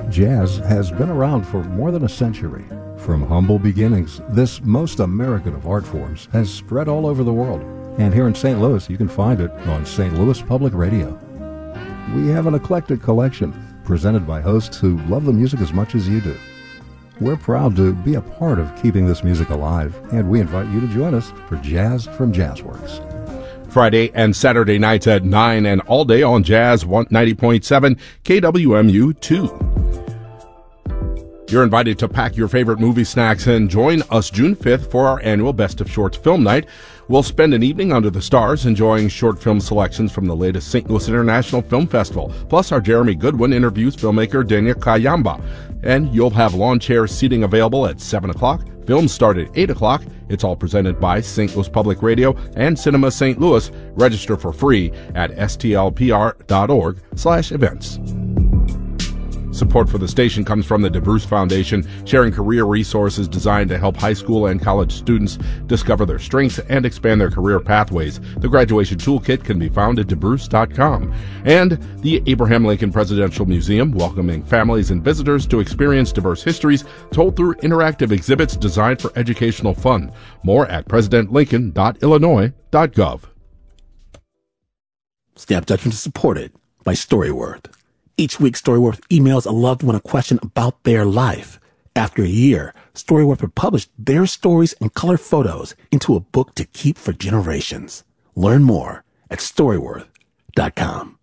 Jazz has been around for more than a century. From humble beginnings, this most American of art forms has spread all over the world. And here in St. Louis, you can find it on St. Louis Public Radio. We have an eclectic collection presented by hosts who love the music as much as you do. We're proud to be a part of keeping this music alive, and we invite you to join us for Jazz from Jazzworks. Friday and Saturday nights at 9 and all day on Jazz 90.7 KWMU 2. You're invited to pack your favorite movie snacks and join us June 5th for our annual Best of Shorts Film Night. We'll spend an evening under the stars enjoying short film selections from the latest St. Louis International Film Festival. Plus, our Jeremy Goodwin interviews filmmaker Dania Kayamba. And you'll have lawn chair seating available at 7 o'clock. Films start at 8 o'clock. It's all presented by St. Louis Public Radio and Cinema St. Louis. Register for free at stlpr.org/events. Support for the station comes from the DeBruce Foundation, sharing career resources designed to help high school and college students discover their strengths and expand their career pathways. The graduation toolkit can be found at debruce.com. And the Abraham Lincoln Presidential Museum, welcoming families and visitors to experience diverse histories told through interactive exhibits designed for educational fun. More at presidentlincoln.illinois.gov. Snap Judgment is supported by Storyworth. Each week, Storyworth emails a loved one a question about their life. After a year, Storyworth will publish their stories and color photos into a book to keep for generations. Learn more at Storyworth.com.